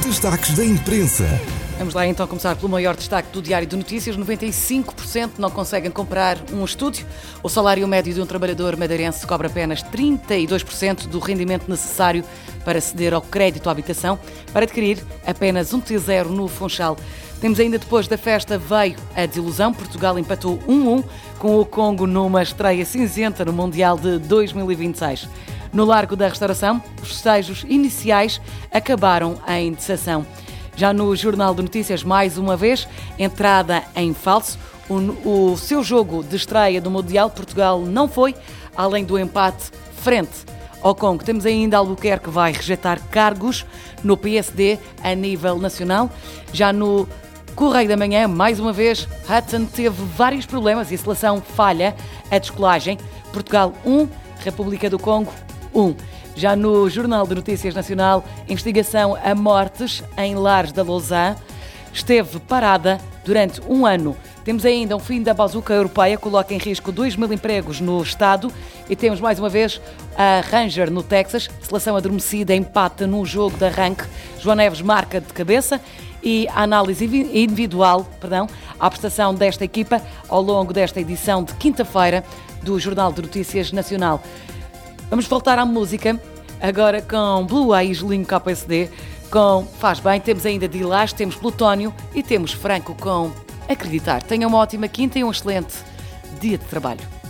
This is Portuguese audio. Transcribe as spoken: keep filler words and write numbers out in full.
Destaques da imprensa. Vamos lá então começar pelo maior destaque do Diário de Notícias. noventa e cinco por cento não conseguem comprar um estúdio. O salário médio de um trabalhador madeirense cobra apenas trinta e dois por cento do rendimento necessário para ceder ao crédito à habitação. Para adquirir apenas um T zero no Funchal. Temos ainda depois da festa veio a desilusão. Portugal empatou um a um com o Congo numa estreia cinzenta no Mundial de dois mil e vinte e seis. No Largo da Restauração, os festejos iniciais acabaram em decepção. Já no Jornal de Notícias, mais uma vez, entrada em falso. O, o seu jogo de estreia do Mundial, Portugal não foi, além do empate frente ao Congo. Temos ainda Albuquerque que vai rejeitar cargos no P S D a nível nacional. Já no Correio da Manhã, mais uma vez, Hudson teve vários problemas e a seleção falha a descolagem. Portugal um, República do Congo um. Já no Jornal de Notícias Nacional, investigação a mortes em Lares da Lousã esteve parada durante um ano. Temos ainda um fim da bazuca europeia, coloca em risco dois mil empregos no Estado. E temos mais uma vez a Ranger no Texas, seleção adormecida, empata no jogo de arranque. João Neves marca de cabeça e a análise individual, perdão, à prestação desta equipa ao longo desta edição de quinta-feira do Jornal de Notícias Nacional. Vamos voltar à música, agora com Blue Eyes, Linho K S D, com Faz Bem, temos ainda Dilás, temos Plutónio e temos Franco com Acreditar. Tenham uma ótima quinta e um excelente dia de trabalho.